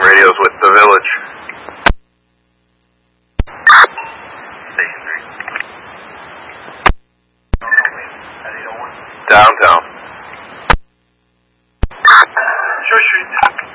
Radios with the village. Station 3. Downtown. Church Street.